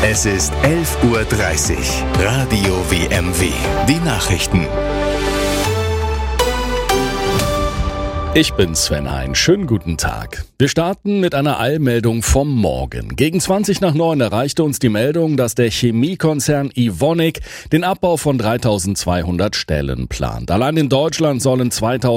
Es ist 11:30 Uhr. Radio WMW. Die Nachrichten. Ich bin Sven Hein. Schönen guten Tag. Wir starten mit einer Eilmeldung vom Morgen. Gegen 20:09 erreichte uns die Meldung, dass der Chemiekonzern Evonik den Abbau von 3.200 Stellen plant. Allein in Deutschland sollen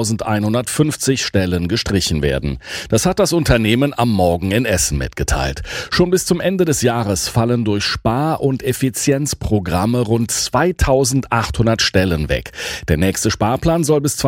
2.150 Stellen gestrichen werden. Das hat das Unternehmen am Morgen in Essen mitgeteilt. Schon bis zum Ende des Jahres fallen durch Spar- und Effizienzprogramme rund 2.800 Stellen weg. Der nächste Sparplan soll bis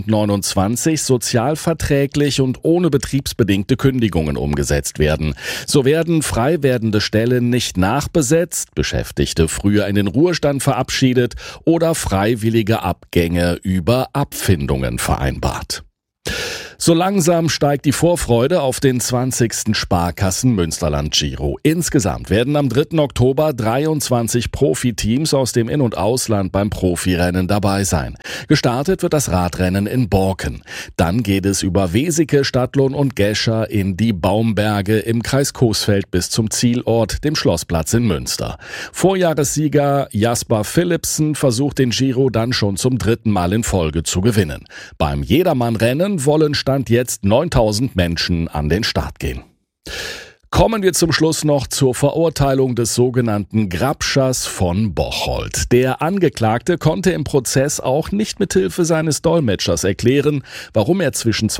2029 sozialverträglich und ohne betriebsbedingte Kündigungen umgesetzt werden. So werden frei werdende Stellen nicht nachbesetzt, Beschäftigte früher in den Ruhestand verabschiedet oder freiwillige Abgänge über Abfindungen vereinbart. So langsam steigt die Vorfreude auf den 20. Sparkassen-Münsterland-Giro. Insgesamt werden am 3. Oktober 23 Profiteams aus dem In- und Ausland beim Profirennen dabei sein. Gestartet wird das Radrennen in Borken. Dann geht es über Weseke, Stadtlohn und Gescher in die Baumberge im Kreis Coesfeld bis zum Zielort, dem Schlossplatz in Münster. Vorjahressieger Jasper Philipsen versucht den Giro dann schon zum 3. Mal in Folge zu gewinnen. Beim Jedermann-Rennen wollen Stand jetzt 9.000 Menschen an den Start gehen. Kommen wir zum Schluss noch zur Verurteilung des sogenannten Grabschers von Bocholt. Der Angeklagte konnte im Prozess auch nicht mit Hilfe seines Dolmetschers erklären, warum er zwischen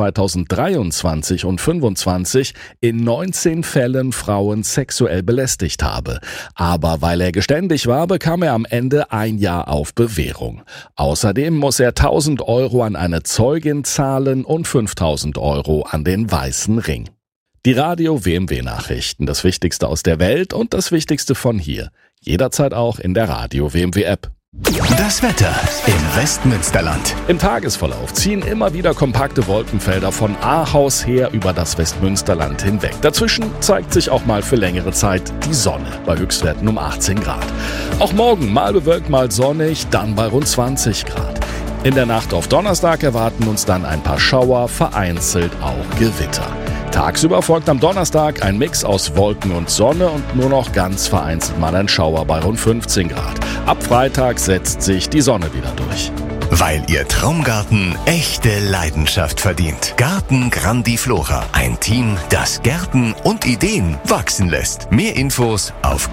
2023 und 2025 in 19 Fällen Frauen sexuell belästigt habe. Aber weil er geständig war, bekam er am Ende 1 Jahr auf Bewährung. Außerdem muss er 1.000 Euro an eine Zeugin zahlen und 5.000 Euro an den Weißen Ring. Die Radio WMW Nachrichten, das Wichtigste aus der Welt und das Wichtigste von hier. Jederzeit auch in der Radio WMW App. Das Wetter im Westmünsterland. Im Tagesverlauf ziehen immer wieder kompakte Wolkenfelder von Ahaus her über das Westmünsterland hinweg. Dazwischen zeigt sich auch mal für längere Zeit die Sonne, bei Höchstwerten um 18 Grad. Auch morgen mal bewölkt, mal sonnig, dann bei rund 20 Grad. In der Nacht auf Donnerstag erwarten uns dann ein paar Schauer, vereinzelt auch Gewitter. Tagsüber folgt am Donnerstag ein Mix aus Wolken und Sonne und nur noch ganz vereinzelt mal ein Schauer bei rund 15 Grad. Ab Freitag setzt sich die Sonne wieder durch. Weil Ihr Traumgarten echte Leidenschaft verdient. Garten Grandiflora. Ein Team, das Gärten und Ideen wachsen lässt. Mehr Infos auf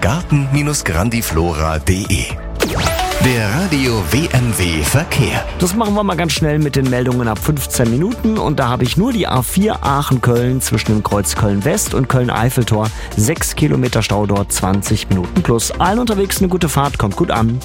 garten-grandiflora.de. Der Radio WMW Verkehr. Das machen wir mal ganz schnell mit den Meldungen ab 15 Minuten. Und da habe ich nur die A4 Aachen-Köln zwischen dem Kreuz Köln-West und Köln-Eiffeltor. 6 Kilometer Stau dort, 20 Minuten plus. Allen unterwegs eine gute Fahrt, kommt gut an.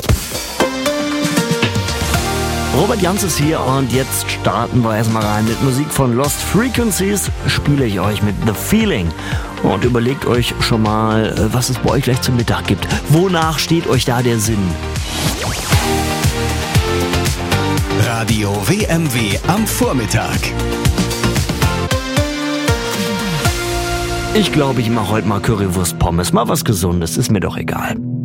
Robert Jans ist hier und jetzt starten wir erstmal rein mit Musik von Lost Frequencies. Spiele ich euch mit The Feeling. Und überlegt euch schon mal, was es bei euch gleich zum Mittag gibt. Wonach steht euch da der Sinn? Radio WMW am Vormittag. Ich glaube, ich mache heute mal Currywurst Pommes. Mal was Gesundes, ist mir doch egal.